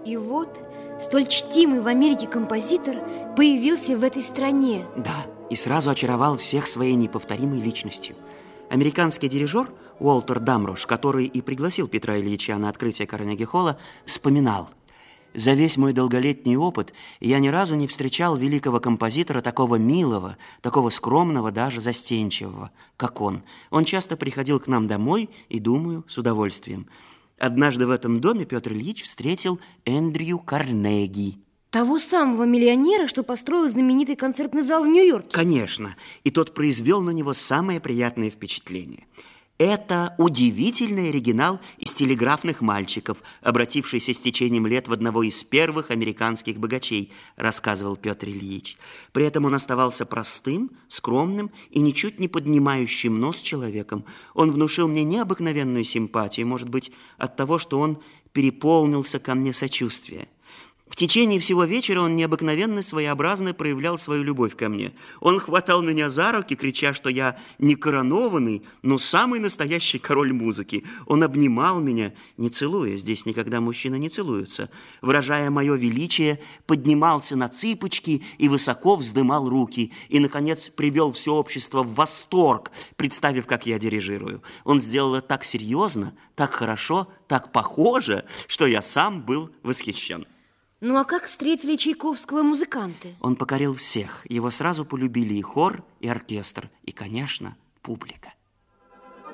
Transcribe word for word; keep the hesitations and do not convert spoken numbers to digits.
И вот столь чтимый в Америке композитор появился в этой стране. Да, и сразу очаровал всех своей неповторимой личностью. Американский дирижер Уолтер Дамрош, который и пригласил Петра Ильича на открытие Карнеги-холла, вспоминал: «За весь мой долголетний опыт я ни разу не встречал великого композитора такого милого, такого скромного, даже застенчивого, как он. Он часто приходил к нам домой и, думаю, с удовольствием. Однажды в этом доме Петр Ильич встретил Эндрю Карнеги». Того самого миллионера, что построил знаменитый концертный зал в Нью-Йорке. Конечно, и тот произвел на него самое приятное впечатление. Это удивительный оригинал из «Телеграфных мальчиков», обратившийся с течением лет в одного из первых американских богачей, рассказывал Петр Ильич. При этом он оставался простым, скромным и ничуть не поднимающим нос человеком. Он внушил мне необыкновенную симпатию, может быть, от того, что он переполнился ко мне сочувствием. В течение всего вечера он необыкновенно своеобразно проявлял свою любовь ко мне. Он хватал меня за руки, крича, что я не коронованный, но самый настоящий король музыки. Он обнимал меня, не целуя, здесь никогда мужчины не целуются, выражая мое величие, поднимался на цыпочки и высоко вздымал руки. И, наконец, привел все общество в восторг, представив, как я дирижирую. Он сделал это так серьезно, так хорошо, так похоже, что я сам был восхищен. Ну а как встретили Чайковского музыканты? Он покорил всех. Его сразу полюбили и хор, и оркестр, и, конечно, публика.